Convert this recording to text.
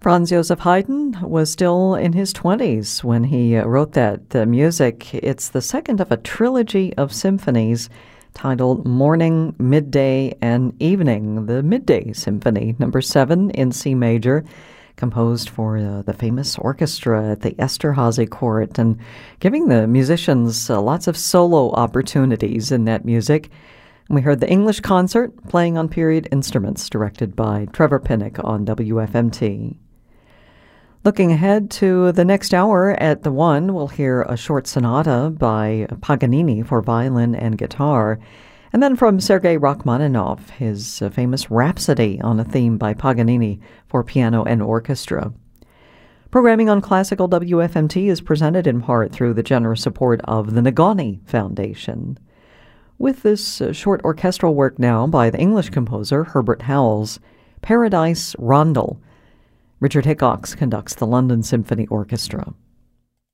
Franz Joseph Haydn was still in his 20s when he wrote that music. It's the second of a trilogy of symphonies titled Morning, Midday, and Evening, the Midday Symphony, number 7 in C major, composed for the famous orchestra at the Esterházy Court, and giving the musicians lots of solo opportunities in that music. We heard the English concert playing on period instruments, directed by Trevor Pinnock on WFMT. Looking ahead to the next hour at the 1, we'll hear a short sonata by Paganini for violin and guitar, and then from Sergei Rachmaninoff, his famous Rhapsody on a theme by Paganini for piano and orchestra. Programming on Classical WFMT is presented in part through the generous support of the Nagani Foundation. With this short orchestral work now by the English composer Herbert Howells, Paradise Rondel. Richard Hickox conducts the London Symphony Orchestra.